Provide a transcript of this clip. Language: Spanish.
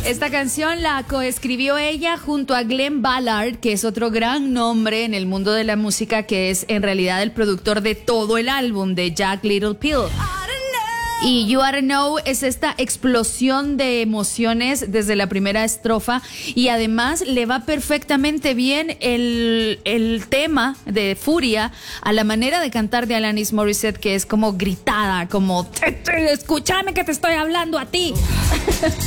Esta canción la coescribió ella junto a Glenn Ballard, que es otro gran nombre en el mundo de la música, que es en realidad el productor de todo el álbum de Jack Little Pill. Y You Oughta Know es esta explosión de emociones desde la primera estrofa, y además le va perfectamente bien el tema de Furia a la manera de cantar de Alanis Morissette, que es como gritada, como escúchame que te estoy hablando a ti.